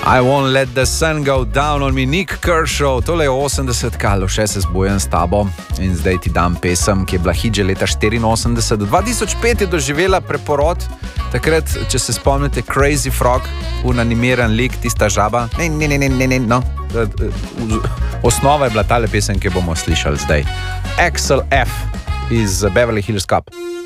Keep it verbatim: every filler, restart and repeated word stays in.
I won't let the sun go down on me, Nick Kershaw, tole je osemdeset, Kalo, še se zbujem s tabo in zdaj ti dam pesem, ki je bila hit že leta štiriinosemdeset. dva tisoč pet je doživela preporod, takrat, če se spomnite, Crazy Frog, unanimiran lik, tista žaba, ne, ne, ne, ne, ne, ne, no. Osnova je bila tale pesem, ki bomo slišali zdaj. Axel F iz Beverly Hills Cop.